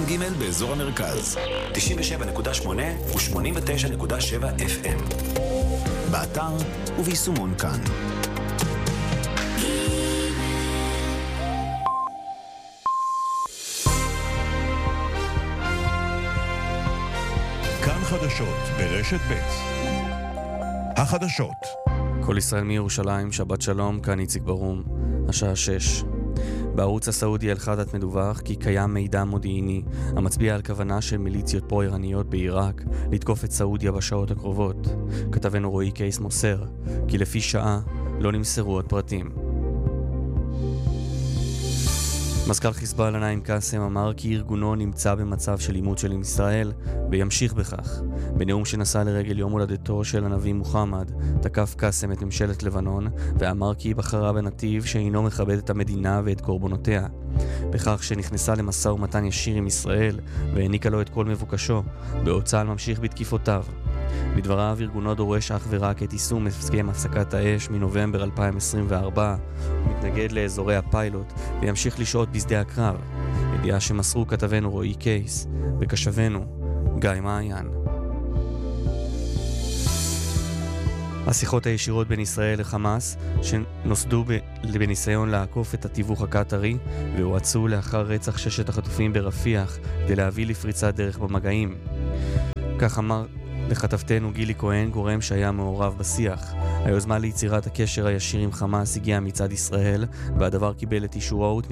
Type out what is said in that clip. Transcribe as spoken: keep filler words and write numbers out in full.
ג' באזור המרכז, תשעים ושבע נקודה שמונה ו-שמונים ותשע נקודה שבע אף אם. באתר וביישומון כאן. כאן חדשות ברשת ב'. החדשות. כל ישראל מירושלים, שבת שלום, כאן איציק ברום, השעה שש. בערוץ הסעודי אל-חדד מדווח כי קיים מידע מודיעיני המצביע על כוונה של מיליציות פרו-איראניות בעיראק לתקוף את סעודיה בשעות הקרובות. כתבנו רועי קייס מוסר כי לפי שעה לא נמסרו עוד פרטים. מזכ"ל חיזבאללה נעים קאסם אמר כי ארגונו נמצא במצב של עימות של ישראל וימשיך בכך. בנאום שנשא לרגל יום הולדתו של הנביא מוחמד, תקף קאסם את ממשלת לבנון ואמר כי היא בחרה בנתיב שאינו מכבד את המדינה ואת קורבנותיה. בכך שנכנסה למשא ומתן ישיר עם ישראל והעניקה לו את כל מבוקשו, בעוד צה"ל ממשיך בתקיפותיו. בדבריו, ארגונו דורש אך ורק את יישום הסכם הפסקת האש מנובמבר אלפיים עשרים וארבע, מתנגד לאזורי הפיילוט וימשיך לשהות בשדה הקרב. ידיעה שמסרו כתבנו רועי קייס וקשבנו גיא מעיין. השיחות הישירות בין ישראל לחמאס שנוסדו בניסיון לעקוף את התיווך הקטרי והואצו לאחר רצח ששת החטופים ברפיח כדי להביא לפריצת דרך במגעים. כך אמר לכתבתנו גילי כהן, גורם שהיה מעורב בשיח. היוזמה ליצירת הקשר הישיר עם חמאס הגיעה מצד ישראל, והדבר קיבל את אישורו